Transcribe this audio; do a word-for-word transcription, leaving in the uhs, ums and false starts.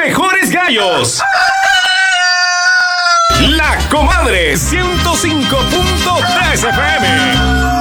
mejores gallos. La Comadre ciento cinco punto tres F M.